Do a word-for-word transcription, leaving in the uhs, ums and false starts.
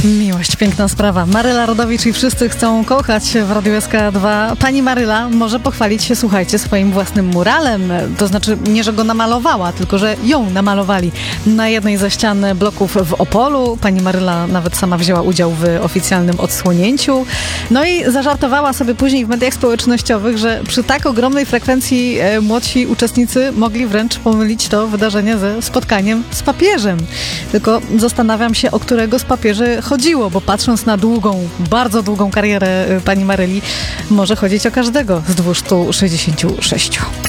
Miłość, piękna sprawa. Maryla Rodowicz i wszyscy chcą kochać w Radiu S K dwa. Pani Maryla może pochwalić się, słuchajcie, swoim własnym muralem. To znaczy nie, że go namalowała, tylko że ją namalowali na jednej ze ścian bloków w Opolu. Pani Maryla nawet sama wzięła udział w oficjalnym odsłonięciu. No i zażartowała sobie później w mediach społecznościowych, że przy tak ogromnej frekwencji e, młodsi uczestnicy mogli wręcz pomylić to wydarzenie ze spotkaniem z papieżem. Tylko zastanawiam się, o którego z papieży chodziło, bo patrząc na długą, bardzo długą karierę pani Maryli, może chodzić o każdego z dwieście sześćdziesiąt sześć.